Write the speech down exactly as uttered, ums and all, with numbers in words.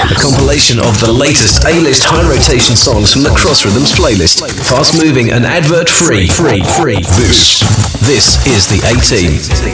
A compilation of the latest A-list high rotation songs from the Cross Rhythms playlist. Fast moving and advert free. Free. Free. This. This is the A-Team.